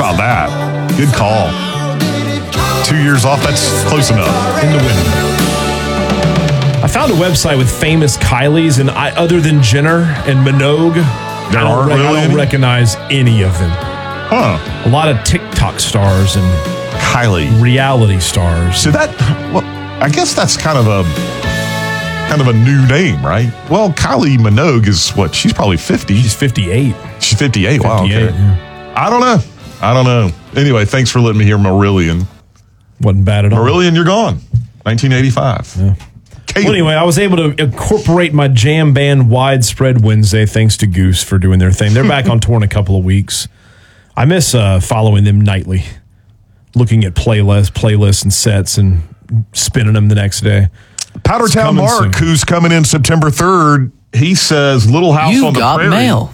about that? Good call. 2 years off, that's close enough. In the window. I found a website with famous Kylies, and other than Jenner and Minogue, I don't recognize any of them. Huh. A lot of TikTok stars and Kylie. reality stars. So I guess that's kind of a new name, right? Well, Kylie Minogue is what? She's probably 50. She's 58. She's 58. Wow. Okay. Yeah. I don't know. Anyway, thanks for letting me hear Marillion. Wasn't bad at all. Marillion, you're gone. 1985. Yeah. Well, anyway, I was able to incorporate my jam band Widespread Wednesday thanks to Goose for doing their thing. They're back on tour in a couple of weeks. I miss following them nightly, looking at playlists and sets and spinning them the next day. Powdertown Mark, who's coming in September 3rd, he says Little House on the Prairie. You got mail.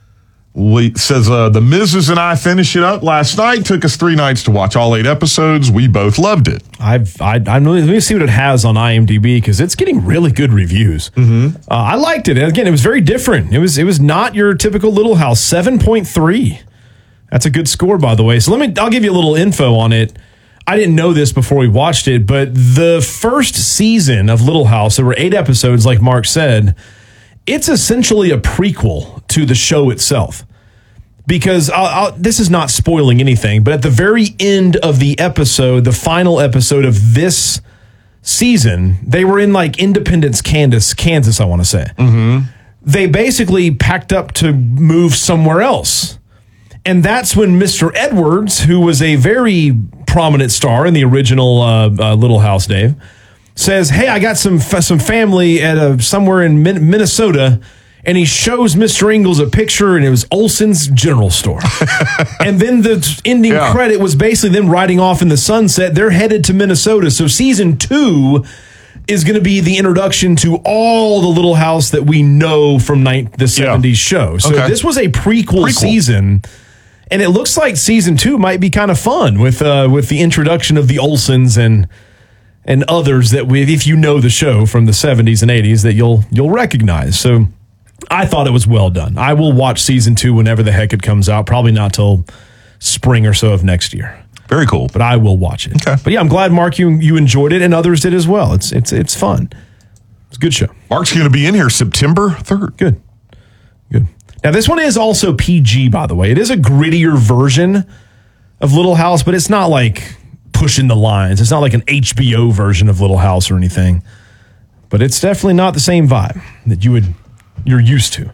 Says, the Mrs. and I finished it up last night. Took us 3 nights to watch all 8 episodes. We both loved it. Let me see what it has on IMDb because it's getting really good reviews. Mm-hmm. I liked it. Again, it was very different. It was not your typical Little House. 7.3. That's a good score, by the way. So I'll give you a little info on it. I didn't know this before we watched it, but the first season of Little House, there were 8 episodes, like Mark said. It's essentially a prequel to the show itself. Because this is not spoiling anything, but at the very end of the episode, the final episode of this season, they were in like Independence, Kansas, I want to say. Mm-hmm. They basically packed up to move somewhere else. And that's when Mr. Edwards, who was a very prominent star in the original Little House, Dave, says, hey, I got some family at somewhere in Minnesota. And he shows Mr. Ingalls a picture, and it was Olson's General Store. And then the ending credit was basically them riding off in the sunset. They're headed to Minnesota. So season 2 is going to be the introduction to all the Little House that we know from the 70s show. So this was a prequel season. And it looks like season 2 might be kind of fun with the introduction of the Olsons and others that if you know the show from the 70s and 80s that you'll recognize. So I thought it was well done. I will watch season 2 whenever the heck it comes out. Probably not till spring or so of next year. Very cool. But I will watch it. Okay. But yeah, I'm glad, Mark, you enjoyed it and others did as well. It's fun. It's a good show. Mark's going to be in here September 3rd. Good. Now, this one is also PG, by the way. It is a grittier version of Little House, but it's not like pushing the lines. It's not like an HBO version of Little House or anything. But it's definitely not the same vibe that you're used to.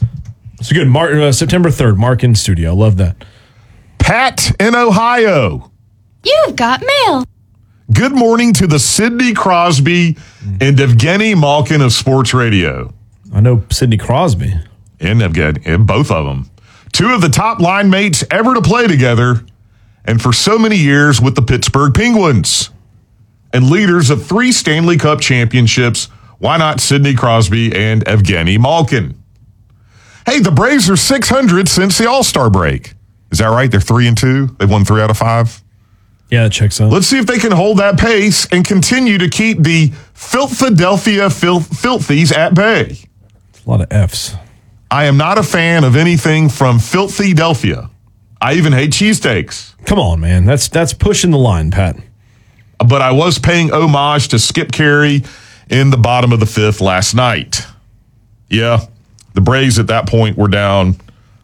So good. September 3rd, Mark in studio. Love that. Pat in Ohio. You've got mail. Good morning to the Sidney Crosby and Evgeny Malkin of sports radio. I know Sidney Crosby. And Evgeny, both of them. 2 of the top line mates ever to play together, and for so many years with the Pittsburgh Penguins. And leaders of 3 Stanley Cup championships. Why not Sidney Crosby and Evgeny Malkin? Hey, the Braves are 600 since the All-Star break. Is that right? They're 3-2. They've won 3 out of 5. Yeah, that checks out. Let's see if they can hold that pace and continue to keep the Philadelphia Filthies at bay. A lot of Fs. I am not a fan of anything from Philadelphia. I even hate cheesesteaks. Come on, man. That's pushing the line, Pat. But I was paying homage to Skip Carey in the bottom of the 5th last night. Yeah, the Braves at that point were down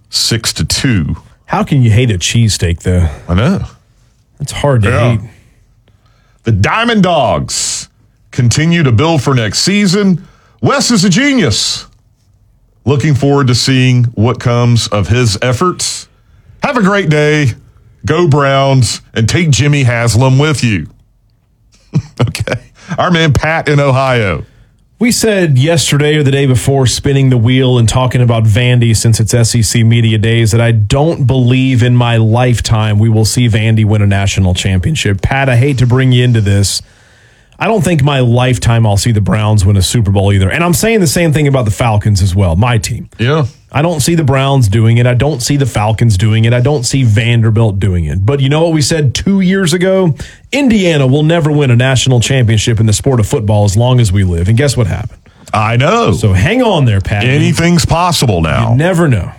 6-2. How can you hate a cheesesteak, though? I know. It's hard to hate. The Diamond Dogs continue to build for next season. Wes is a genius. Looking forward to seeing what comes of his efforts. Have a great day. Go Browns, and take Jimmy Haslam with you. Okay. Our man Pat in Ohio. We said yesterday or the day before, spinning the wheel and talking about Vandy since it's SEC Media Days, that I don't believe in my lifetime we will see Vandy win a national championship. Pat, I hate to bring you into this. I don't think my lifetime I'll see the Browns win a Super Bowl either. And I'm saying the same thing about the Falcons as well, my team. Yeah. I don't see the Browns doing it. I don't see the Falcons doing it. I don't see Vanderbilt doing it. But you know what we said 2 years ago? Indiana will never win a national championship in the sport of football as long as we live. And guess what happened? I know. So hang on there, Pat. Anything's possible now. You never know.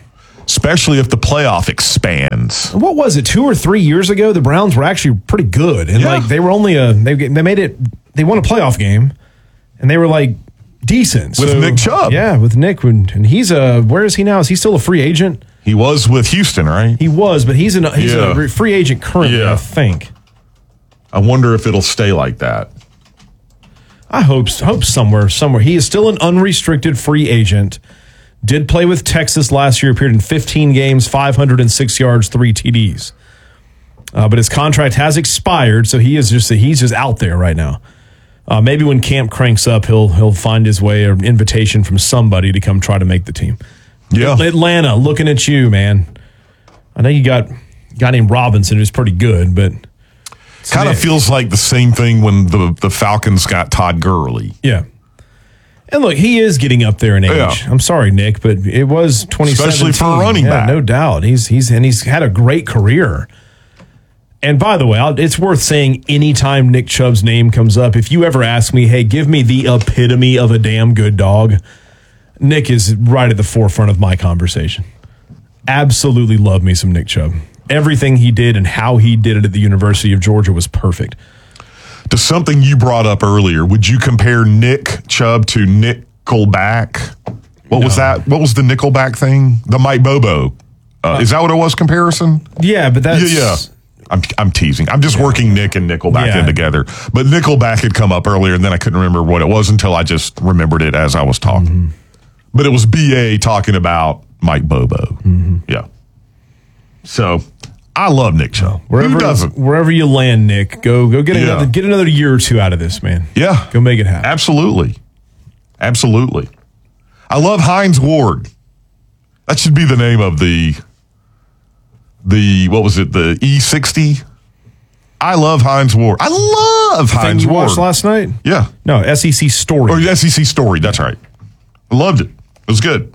especially if the playoff expands. What was it? 2 or 3 years ago, the Browns were actually pretty good, and like they were only they made it. They won a playoff game, and they were like decent With Nick Chubb. Yeah, with Nick, and he's where is he now? Is he still a free agent? He was with Houston, right? He was, but he's a free agent currently. I think. I wonder if it'll stay like that. I hope somewhere. He is still an unrestricted free agent. Did play with Texas last year, appeared in 15 games, 506 yards, 3 TDs. But his contract has expired, so he's just out there right now. Maybe when camp cranks up, he'll find his way, or an invitation from somebody to come try to make the team. Yeah. Atlanta, looking at you, man. I know you got a guy named Robinson who's pretty good, but kind of feels like the same thing when the Falcons got Todd Gurley. Yeah. And look, he is getting up there in age. Yeah. I'm sorry, Nick, but it was 2017. Especially for a running back. No doubt. He's had a great career. And by the way, it's worth saying anytime Nick Chubb's name comes up, if you ever ask me, hey, give me the epitome of a damn good dog, Nick is right at the forefront of my conversation. Absolutely love me some Nick Chubb. Everything he did and how he did it at the University of Georgia was perfect. To something you brought up earlier, would you compare Nick Chubb to Nickelback? What was that? What was the Nickelback thing? The Mike Bobo. Is that what it was, comparison? Yeah, but that's... Yeah. I'm teasing. I'm just working Nick and Nickelback in together. But Nickelback had come up earlier, and then I couldn't remember what it was until I just remembered it as I was talking. Mm-hmm. But it was B.A. talking about Mike Bobo. Mm-hmm. Yeah. So... I love Nick Chubb. Who doesn't? Wherever you land, Nick, go get another year or two out of this, man. Yeah. Go make it happen. Absolutely. I love Hines Ward. That should be the name of the what was it, the E60? I love Hines Ward. I love Hines Ward. Ward. Watched last night? Yeah. No, SEC Story. Or SEC Story, that's right. I loved it. It was good.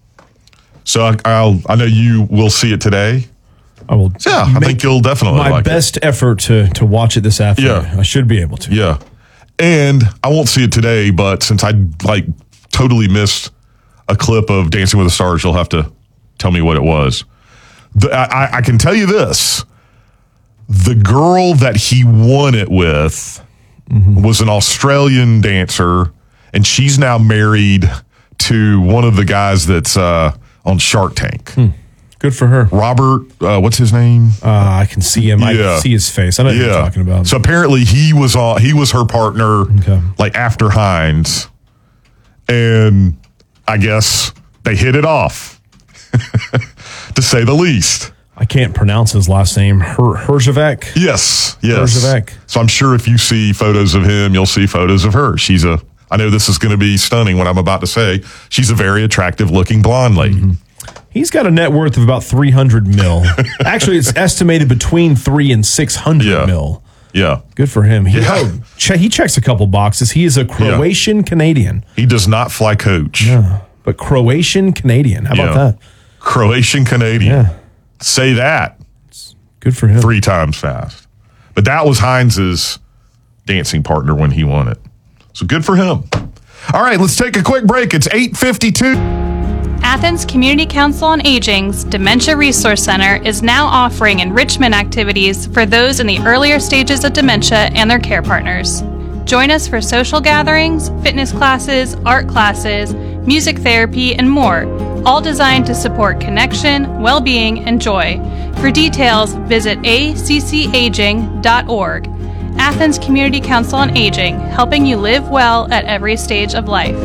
So I know you will see it today. I will. Yeah, I think you'll definitely like it. My best effort to watch it this afternoon. Yeah. I should be able to. Yeah. And I won't see it today, but since I totally missed a clip of Dancing with the Stars, you'll have to tell me what it was. I can tell you this. The girl that he won it with was an Australian dancer, and she's now married to one of the guys that's on Shark Tank. Good for her. Robert, what's his name? I can see him. I can see his face. I know what you're talking about. So apparently he was her partner after Hines. And I guess they hit it off, to say the least. I can't pronounce his last name. Herzvek? Yes. Herzvek. So I'm sure if you see photos of him, you'll see photos of her. I know this is going to be stunning what I'm about to say. She's a very attractive looking blonde lady. Mm-hmm. He's got a net worth of about 300 mil. Actually, it's estimated between 300 and 600 mil. Yeah. Good for him. He checks a couple boxes. He is a Croatian Canadian. He does not fly coach. Yeah. But Croatian Canadian. How about that? Croatian Canadian. Yeah. Say that. Good for him. 3 times fast. But that was Hines's dancing partner when he won it. So good for him. All right, let's take a quick break. It's 8:52. Athens Community Council on Aging's Dementia Resource Center is now offering enrichment activities for those in the earlier stages of dementia and their care partners. Join us for social gatherings, fitness classes, art classes, music therapy, and more, all designed to support connection, well-being, and joy. For details, visit accaging.org. Athens Community Council on Aging, helping you live well at every stage of life.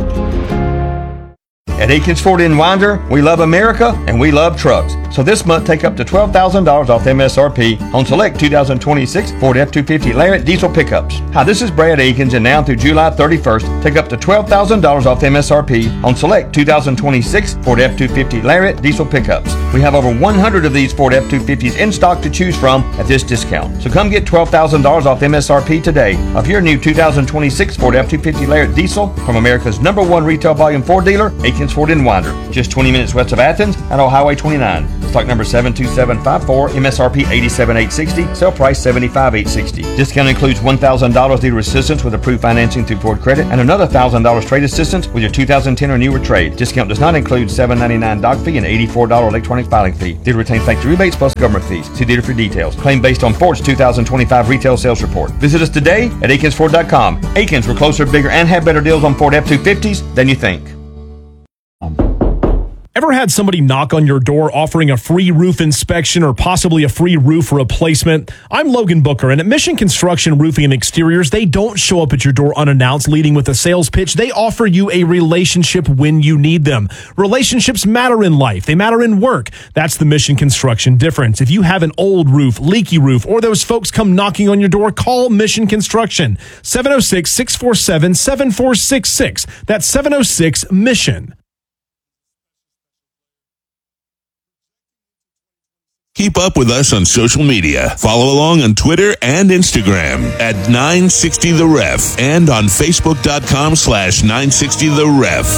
At Akins Ford in Winder, we love America and we love trucks. So this month, take up to $12,000 off MSRP on select 2026 Ford F-250 Lariat diesel pickups. Hi, this is Brad Akins, and now through July 31st, take up to $12,000 off MSRP on select 2026 Ford F-250 Lariat diesel pickups. We have over 100 of these Ford F-250s in stock to choose from at this discount. So come get $12,000 off MSRP today of your new 2026 Ford F-250 Lariat diesel from America's #1 retail volume Ford dealer, Akins Ford in Winder, just 20 minutes west of Athens and on Highway 29. Stock number 72754, MSRP $87,860, sale price $75,860. Discount includes $1,000 dealer assistance with approved financing through Ford Credit and another $1,000 trade assistance with your 2010 or newer trade. Discount does not include $7.99 doc fee and $84 electronic filing fee. Dealer retains factory rebates plus government fees. See dealer for details. Claim based on Ford's 2025 retail sales report. Visit us today at AkinsFord.com. Akins, we're closer, bigger, and have better deals on Ford F-250s than you think. Ever had somebody knock on your door offering a free roof inspection or possibly a free roof replacement? I'm Logan Booker, and at Mission Construction Roofing and Exteriors, they don't show up at your door unannounced leading with a sales pitch. They offer you a relationship when you need them. Relationships matter in life. They matter in work. That's the Mission Construction difference. If you have an old roof, leaky roof, or those folks come knocking on your door, call Mission Construction. 706-647-7466. That's 706-MISSION. Keep up with us on social media. Follow along on Twitter and Instagram at 960 The Ref and on Facebook.com/960 The Ref.